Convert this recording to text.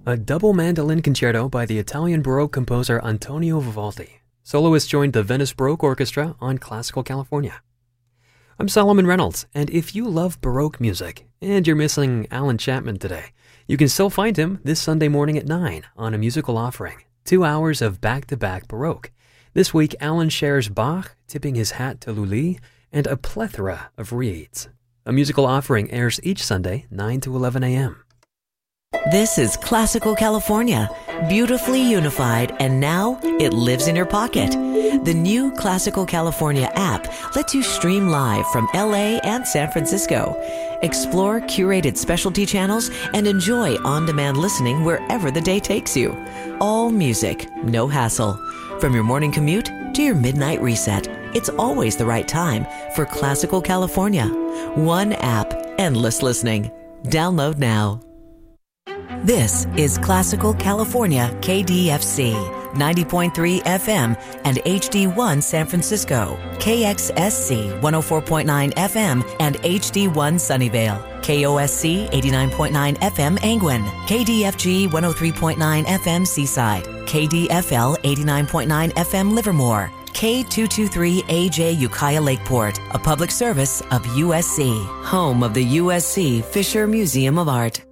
a double mandolin concerto by the Italian Baroque composer Antonio Vivaldi. Soloists joined the Venice Baroque Orchestra on Classical California. I'm Solomon Reynolds, and if you love Baroque music and you're missing Alan Chapman today, you can still find him this Sunday morning at 9 on A Musical Offering, 2 hours of back-to-back Baroque. This week, Alan shares Bach, tipping his hat to Lully, and a plethora of reeds. A Musical Offering airs each Sunday, 9 to 11 a.m. This is Classical California, beautifully unified, and now it lives in your pocket. The new Classical California app lets you stream live from LA and San Francisco. Explore curated specialty channels and enjoy on-demand listening wherever the day takes you. All music, no hassle. From your morning commute to your midnight reset, it's always the right time for Classical California. One app, endless listening. Download now. This is Classical California KDFC, 90.3 FM and HD1 San Francisco, KXSC 104.9 FM and HD1 Sunnyvale, KOSC 89.9 FM Angwin, KDFG 103.9 FM Seaside, KDFL 89.9 FM Livermore, K223AJ Ukiah Lakeport, a public service of USC, home of the USC Fisher Museum of Art.